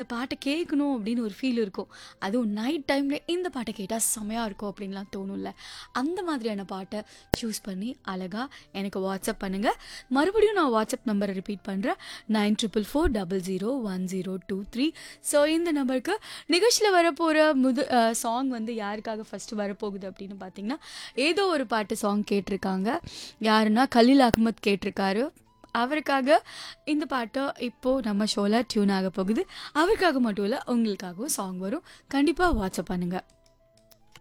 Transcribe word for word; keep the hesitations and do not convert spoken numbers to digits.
பாட்டை கேட்கணும் அப்படின்னு ஒரு ஃபீல் இருக்கும். அதுவும் நைட் டைமில் இந்த பாட்டை கேட்டால் செமையாக இருக்கும் அப்படின்லாம் தோணும்ல. அந்த மாதிரியான பாட்டை சூஸ் பண்ணி அழகாக எனக்கு வாட்ஸ்அப் பண்ணுங்கள். மறுபடியும் நான் வாட்ஸ்அப் நம்பரை ரிப்பீட் பண்ணுறேன், nine triple four double zero one zero two three. So இந்த நம்பருக்கு நிகழ்ச்சியில் வரப்போகிற முது சாங் வந்து யாருக்காக ஃபஸ்ட்டு வரப்போகுது அப்படின்னு பார்த்தீங்கன்னா, ஏதோ ஒரு பாட்டு சாங் கேட்டிருக்காங்க. யாருன்னா கலீல் அகமத் கேட்டிருக்காரு. அவருக்காக இந்த பாட்டை இப்போது நம்ம ஷோவில் டியூன் ஆக போகுது. அவருக்காக மட்டும் இல்லை, உங்களுக்காகவும் சாங் வரும். கண்டிப்பாக வாட்ஸ்அப் பண்ணுங்கள்.